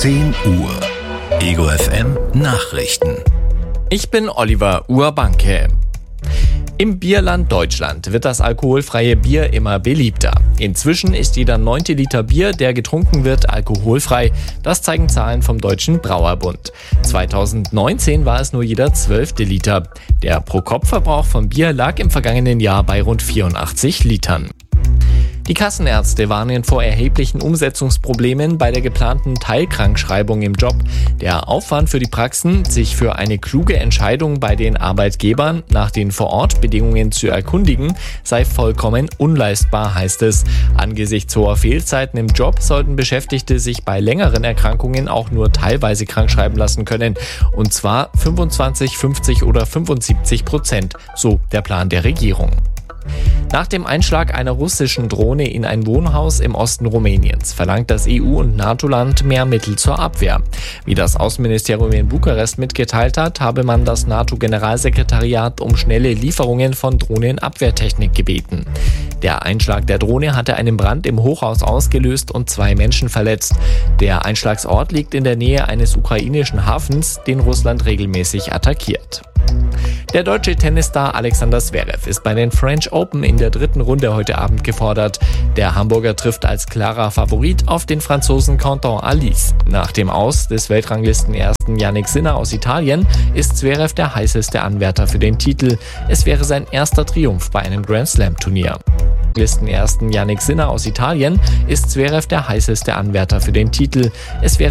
10 Uhr. Ego FM Nachrichten. Ich bin Oliver Urbanke. Im Bierland Deutschland wird das alkoholfreie Bier immer beliebter. Inzwischen ist jeder 9. Liter Bier, der getrunken wird, alkoholfrei. Das zeigen Zahlen vom Deutschen Brauerbund. 2019 war es nur jeder 12. Liter. Der Pro-Kopf-Verbrauch von Bier lag im vergangenen Jahr bei rund 84 Litern. Die Kassenärzte warnen vor erheblichen Umsetzungsproblemen bei der geplanten Teilkrankschreibung im Job. Der Aufwand für die Praxen, sich für eine kluge Entscheidung bei den Arbeitgebern nach den Vorortbedingungen zu erkundigen, sei vollkommen unleistbar, heißt es. Angesichts hoher Fehlzeiten im Job sollten Beschäftigte sich bei längeren Erkrankungen auch nur teilweise krankschreiben lassen können. Und zwar 25, 50 oder 75%, so der Plan der Regierung. Nach dem Einschlag einer russischen Drohne in ein Wohnhaus im Osten Rumäniens verlangt das EU- und NATO-Land mehr Mittel zur Abwehr. Wie das Außenministerium in Bukarest mitgeteilt hat, habe man das NATO-Generalsekretariat um schnelle Lieferungen von Drohnenabwehrtechnik gebeten. Der Einschlag der Drohne hatte einen Brand im Hochhaus ausgelöst und 2 Menschen verletzt. Der Einschlagsort liegt in der Nähe eines ukrainischen Hafens, den Russland regelmäßig attackiert. Der deutsche Tennisstar Alexander Zverev ist bei den French Open in der 3. Runde heute Abend gefordert. Der Hamburger trifft als klarer Favorit auf den Franzosen Quentin Halys. Nach dem Aus des Weltranglisten-Ersten Jannik Sinner aus Italien ist Zverev der heißeste Anwärter für den Titel. Es wäre sein erster Triumph bei einem Grand-Slam-Turnier. Listenersten Jannik Sinner aus Italien ist Zverev der heißeste Anwärter für den Titel. Es wäre